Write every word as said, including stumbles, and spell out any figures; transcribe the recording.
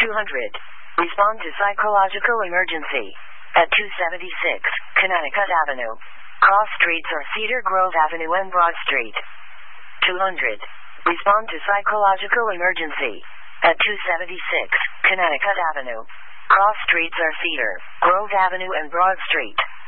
two hundred. Respond to psychological emergency. At two seventy-six, Connecticut Avenue. Cross streets are Cedar Grove Avenue and Broad Street. two hundred. Respond to psychological emergency. At two seventy-six, Connecticut Avenue. Cross streets are Cedar Grove Avenue and Broad Street.